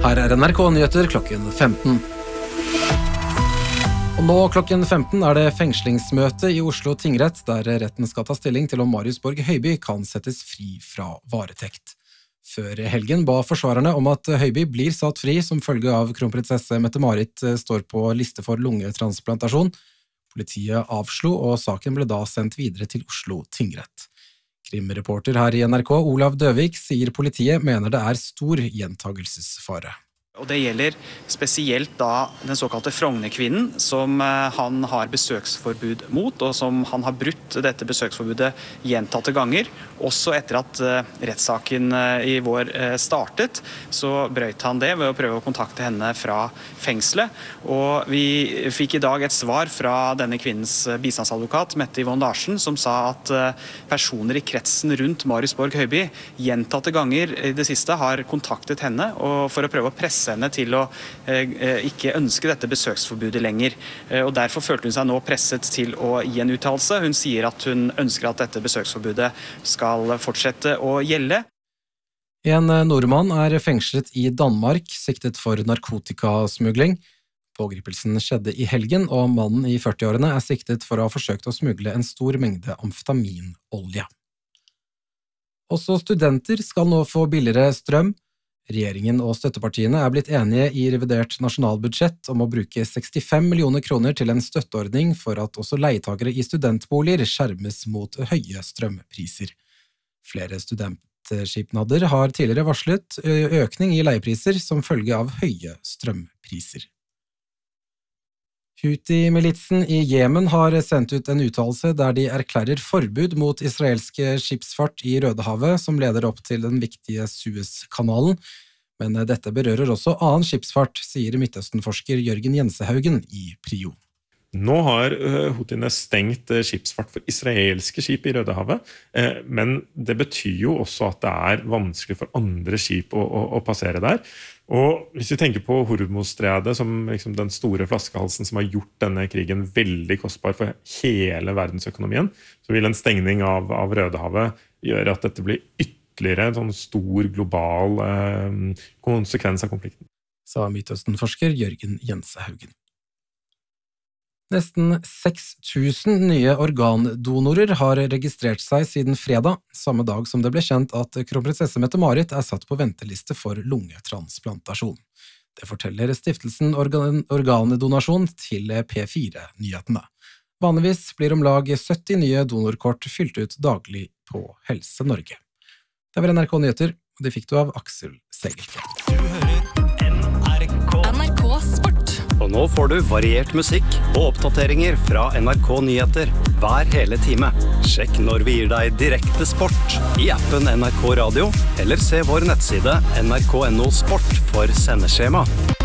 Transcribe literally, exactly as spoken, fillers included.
Her er N R K-nyheter klokken femten. Og nå klokken femten er det fengslingsmøte i Oslo tingrett, der retten skal ta stilling til om Marius Borg Høiby kan settes fri fra varetekt. Før helgen ba forsvarerne om at Høiby blir satt fri som følge av kronprinsesse Mette-Marit står på liste for lungetransplantasjon. Politiet avslo, og saken ble da sendt videre til Oslo tingrett. Krimreporter her i N R K, Olav Døvik, sier politiet mener det er stor gjentagelsesfare. Og det gjelder spesielt da den såkalte Frogner-kvinnen, som han har besøksforbud mot, og som han har brutt dette besøksforbudet gjentatte ganger. Også etter at rettssaken i vår startet, så brøt han det ved å prøve å kontakte henne fra fengselet. Og vi fikk i dag et svar fra denne kvinnens bistandsadvokat, Mette Yvonne Larsen, som sa at personer i kretsen rundt Marius Borg Høiby gjentatte ganger i det siste har kontaktet henne og for å prøve å presse henne til å eh, ikke ønske dette besøksforbudet lenger. Eh, og derfor følte hun seg nå presset til å gi en uttalelse. Hun sier at hun ønsker at dette besøksforbudet skal fortsette å gjelde. En nordmann er fengslet i Danmark, siktet for narkotikasmugling. Pågripelsen skjedde i helgen, og mannen i førtiårene er siktet for å ha forsøkt å smugle en stor mengde amfetaminolje. Også studenter skal nå få billigere strøm. Regjeringen og støttepartiene er blitt enige i revidert nasjonalbudsjett om å bruke sekstifem millioner kroner til en støtteordning for at også leietagere i studentboliger skjermes mot høye strømpriser. Flere studentskipnader har tidligere varslet økning i leiepriser som følge av høye strømpriser. Houthi-militsen i Jemen har sendt ut en uttalelse der de erklærer forbud mot israelske skipsfart i Rødehavet som leder opp til den viktige Suezkanalen. Men dette berører også annen skipsfart, sier Midtøsten-forsker Jørgen Jensehaugen i Prio. Nå har Houthine stengt skipsfart for israelske skip i Rødehavet, men det betyr jo også at det er vanskelig for andre skip å, å, å passere der. Og hvis vi tenker på Hormuzstredet som liksom den store flaskehalsen som har gjort denne krigen veldig kostbar for hele verdensøkonomien, så vil en stengning av, av Rødehavet gjøre at dette blir ytterligere en sånn stor global eh, konsekvens av konflikten. Sa Midtøsten-forsker Jørgen Jensehaugen. Nesten seks tusen nye organdonorer har registrert seg siden fredag, samme dag som det ble kjent at kronprinsesse Mette-Marit er satt på venteliste for lungetransplantasjon. Det forteller stiftelsen Organ Organdonasjon til P fire-nyhetene. Vanligvis blir om lag sytti nye donorkort fylt ut daglig på Helse Norge. Det var N R K-nyheter, og det fikk du av Aksel Segel. Du hører N R K. N R K Sport. Og nå får du variert musikk og oppdateringer fra N R K Nyheter hver hele time. Sjekk når vi gir deg direkte sport i appen N R K Radio, eller se vår nettside N R K punktum no sport for sendeskjema.